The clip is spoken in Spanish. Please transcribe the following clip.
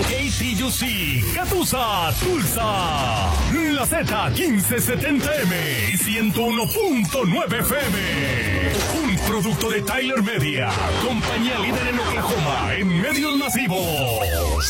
KTUC, Catuzá, Tulsa. La Z 1570M y 101.9 FM. Un producto de Tyler Media, compañía líder en Oklahoma en medios masivos.